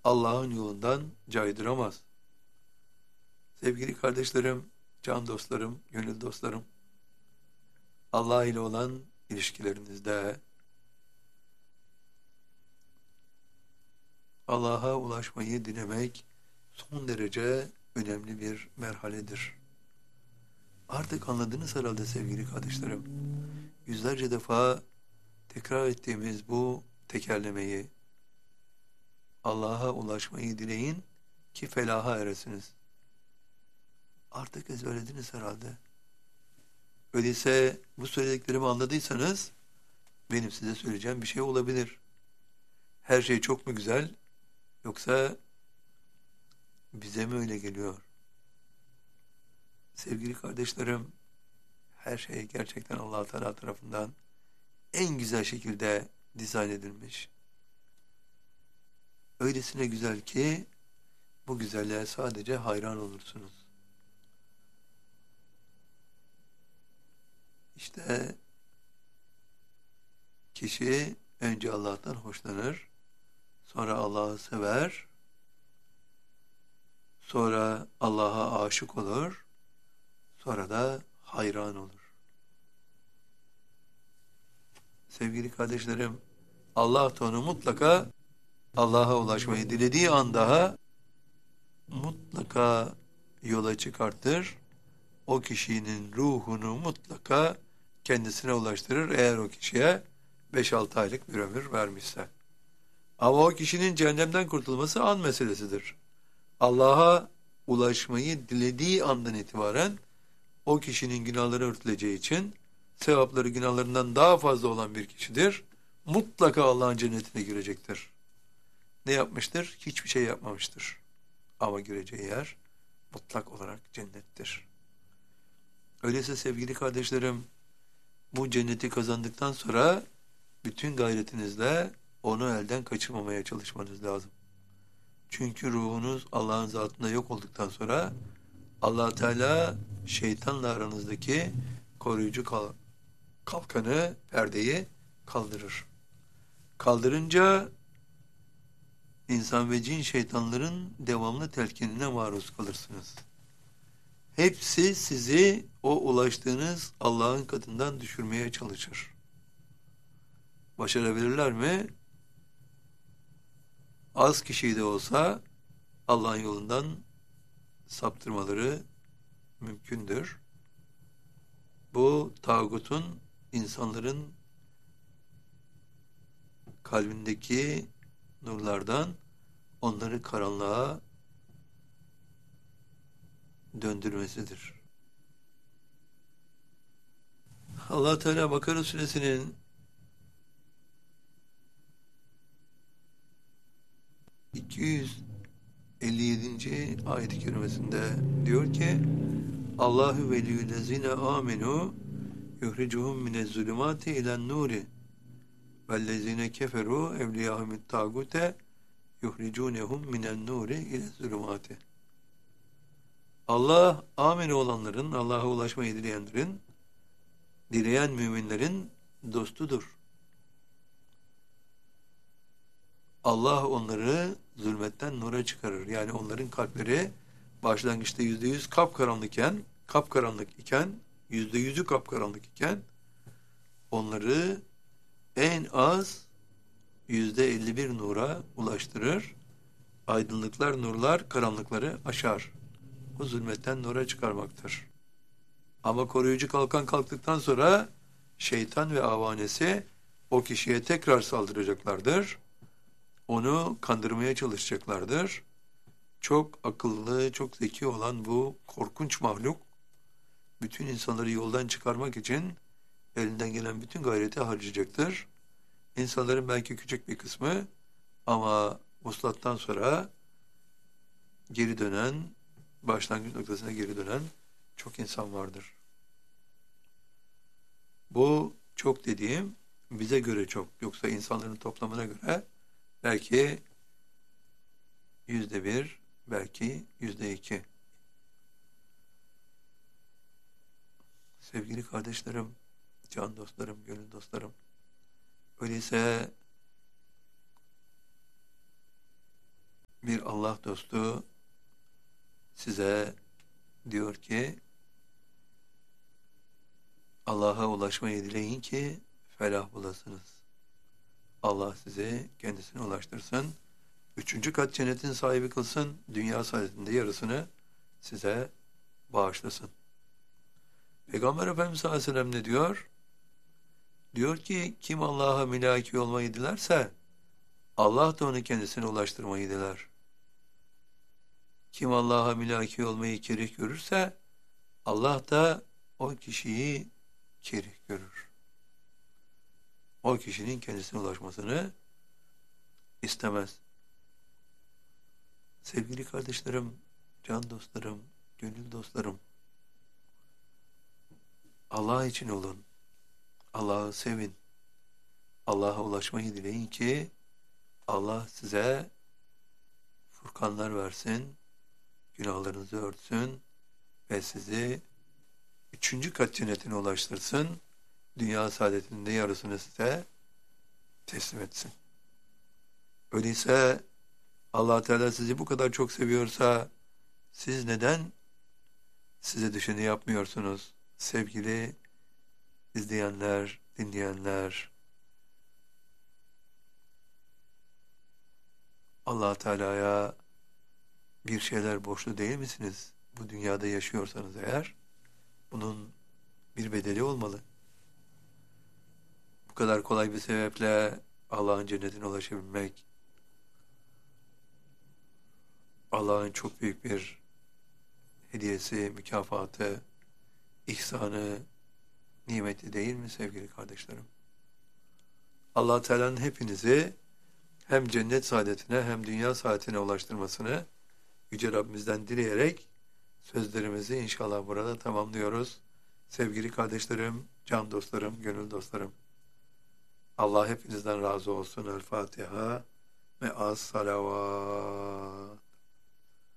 Allah'ın yolundan caydıramaz. Sevgili kardeşlerim, can dostlarım, gönül dostlarım, Allah ile olan ilişkilerinizde Allah'a ulaşmayı dilemek son derece önemli bir merhaledir. Artık anladınız herhalde sevgili kardeşlerim. Yüzlerce defa tekrar ettiğimiz bu tekerlemeyi, Allah'a ulaşmayı dileyin ki felaha eresiniz. Artık ezberlediniz herhalde. Öyleyse bu söylediklerimi anladıysanız benim size söyleyeceğim bir şey olabilir. Her şey çok mu güzel yoksa bize mi öyle geliyor? Sevgili kardeşlerim, her şey gerçekten Allah Teala tarafından en güzel şekilde dizayn edilmiş. Öylesine güzel ki bu güzelliğe sadece hayran olursunuz. İşte kişi önce Allah'tan hoşlanır, sonra Allah'ı sever, sonra Allah'a aşık olur, sonra da hayran olur. Sevgili kardeşlerim, Allah da onu mutlaka Allah'a ulaşmayı dilediği anda mutlaka yola çıkartır. O kişinin ruhunu mutlaka kendisine ulaştırır eğer o kişiye 5-6 aylık bir ömür vermişse. Ama o kişinin cehennemden kurtulması an meselesidir. Allah'a ulaşmayı dilediği andan itibaren o kişinin günahları örtüleceği için sevapları günahlarından daha fazla olan bir kişidir. Mutlaka Allah'ın cennetine girecektir. Ne yapmıştır? Hiçbir şey yapmamıştır. Ama gireceği yer mutlak olarak cennettir. Öyleyse sevgili kardeşlerim, bu cenneti kazandıktan sonra bütün gayretinizle onu elden kaçırmamaya çalışmanız lazım. Çünkü ruhunuz Allah'ın zatında yok olduktan sonra Allah Teala şeytanla aranızdaki koruyucu kalkanı, perdeyi kaldırır. Kaldırınca insan ve cin şeytanların devamlı telkinine maruz kalırsınız. Hepsi sizi o ulaştığınız Allah'ın katından düşürmeye çalışır. Başarabilirler mi? Az kişi de olsa Allah'ın yolundan saptırmaları mümkündür. Bu tağutun insanların kalbindeki nurlardan onları karanlığa döndürmesidir. Allah Teala Bakara suresinin 257. ayet-i kerimesinde diyor ki Allahu veliyyüllezine amenu yuhricuhum minezzulumati ilen nuri vellezine keferu evliyahumut tagute yuhricunehum minen nuri ilezzulumati. Allah amenu olanların, Allah'a ulaşmayı dileyenlerin, dileyen müminlerin dostudur. Allah onları zulmetten nura çıkarır. Yani onların kalpleri başlangıçta %100 kapkaranlık iken, %100'ü kapkaranlık iken onları en az %51 nura ulaştırır. Aydınlıklar, nurlar karanlıkları aşar. Bu zulmetten nura çıkarmaktır. Ama koruyucu kalkan kalktıktan sonra şeytan ve avanesi o kişiye tekrar saldıracaklardır. Onu kandırmaya çalışacaklardır. Çok akıllı, çok zeki olan bu korkunç mahluk, bütün insanları yoldan çıkarmak için elinden gelen bütün gayreti harcayacaktır. İnsanların belki küçük bir kısmı ama vuslattan sonra geri dönen, başlangıç noktasına geri dönen çok insan vardır. Bu çok dediğim bize göre çok. Yoksa insanların toplamına göre belki %1, belki %2. Sevgili kardeşlerim, can dostlarım, gönül dostlarım. Öyleyse bir Allah dostu size diyor ki Allah'a ulaşmayı dileyin ki felah bulasınız. Allah sizi kendisine ulaştırsın. Üçüncü kat cennetin sahibi kılsın. Dünya saadetinde yarısını size bağışlasın. Peygamber Efendimiz sallallahu aleyhi ve sellem ne diyor? Diyor ki kim Allah'a mülaki olmayı dilerse Allah da onu kendisine ulaştırmayı diler. Kim Allah'a mülaki olmayı kerih görürse Allah da o kişiyi kerih görür. O kişinin kendisine ulaşmasını istemez. Sevgili kardeşlerim, can dostlarım, gönül dostlarım, Allah için olun. Allah'ı sevin. Allah'a ulaşmayı dileyin ki Allah size furkanlar versin, günahlarınızı örtsün ve sizi üçüncü kat cennetine ulaştırsın. Dünya saadetinin de yarısını size teslim etsin. Öyleyse Allah Teala sizi bu kadar çok seviyorsa siz neden size düşeni yapmıyorsunuz? Sevgili izleyenler, dinleyenler, Allah Teala'ya bir şeyler borçlu değil misiniz? Bu dünyada yaşıyorsanız eğer bunun bir bedeli olmalı. Bu kadar kolay bir sebeple Allah'ın cennetine ulaşabilmek Allah'ın çok büyük bir hediyesi, mükafatı, ihsanı, nimeti değil mi sevgili kardeşlerim? Allah Teala'nın hepinizi hem cennet saadetine hem dünya saadetine ulaştırmasını Yüce Rabbimizden dileyerek sözlerimizi inşallah burada tamamlıyoruz. Sevgili kardeşlerim, can dostlarım, gönül dostlarım. Allah hepinizden razı olsun. El Fatiha ve as salavat.